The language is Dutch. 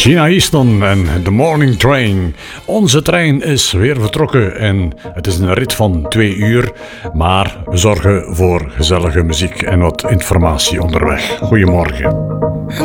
China Easton en The Morning Train. Onze trein is weer vertrokken en het is een rit van 2 uur. Maar we zorgen voor gezellige muziek en wat informatie onderweg. Goedemorgen.